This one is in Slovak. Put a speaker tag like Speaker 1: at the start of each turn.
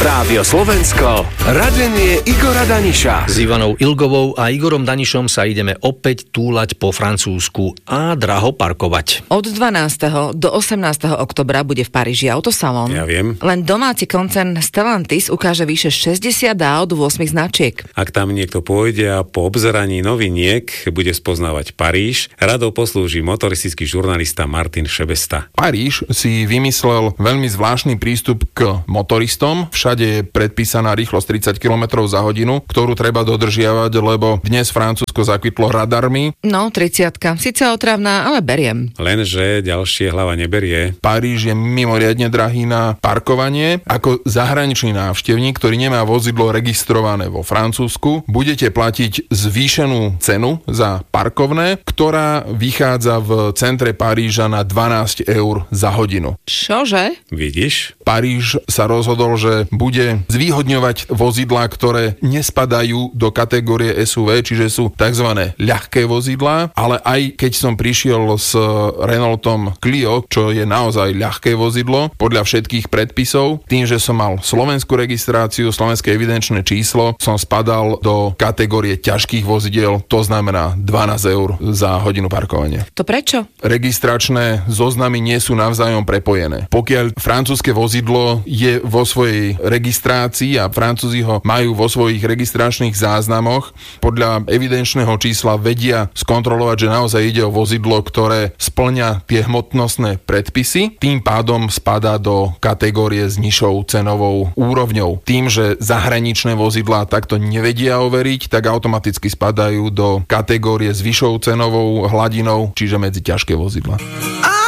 Speaker 1: Rádio Slovensko, radenie Igora Daniša.
Speaker 2: S Ivanou Ilgovou a Igorom Danišom sa ideme opäť túlať po Francúzsku a draho parkovať.
Speaker 3: Od 12. do 18. oktobra bude v Paríži autosalón.
Speaker 4: Ja viem.
Speaker 3: Len domáci koncern Stellantis ukáže vyše 60 aut 8 značiek.
Speaker 4: Ak tam niekto pôjde a po obzeraní noviniek bude spoznávať Paríž, radou poslúži motoristický žurnalista Martin Šebesta.
Speaker 5: Paríž si vymyslel veľmi zvláštny prístup k motoristom. Všade je predpísaná rýchlosť 30 km za hodinu, ktorú treba dodržiavať, lebo dnes Francúzsko zakvitlo radarmi.
Speaker 3: No, 30-ka. Sice otravná, ale beriem.
Speaker 4: Lenže ďalšie hlava neberie.
Speaker 5: Paríž je mimoriadne drahý na parkovanie. Ako zahraničný návštevník, ktorý nemá vozidlo registrované vo Francúzsku, budete platiť zvýšenú cenu za parkovné, ktorá vychádza v centre Paríža na 12 eur za hodinu.
Speaker 3: Čože?
Speaker 4: Vidíš?
Speaker 5: Paríž sa rozhodol, že bude zvýhodňovať vozidlá, ktoré nespadajú do kategórie SUV, čiže sú tzv. Ľahké vozidlá, ale aj keď som prišiel s Renaultom Clio, čo je naozaj ľahké vozidlo, podľa všetkých predpisov, tým, že som mal slovenskú registráciu, slovenské evidenčné číslo, som spadal do kategórie ťažkých vozidiel, to znamená 12 eur za hodinu parkovania.
Speaker 3: To prečo?
Speaker 5: Registračné zoznamy nie sú navzájom prepojené. Pokiaľ francúzske vozidlo je vo svojej registrácii a Francúzi ho majú vo svojich registračných záznamoch, podľa evidenčného čísla vedia skontrolovať, že naozaj ide o vozidlo, ktoré spĺňa tie hmotnostné predpisy, tým pádom spadá do kategórie s nižšou cenovou úrovňou. Tým, že zahraničné vozidlá takto nevedia overiť, tak automaticky spadajú do kategórie s vyššou cenovou hladinou, čiže medzi ťažké vozidlá.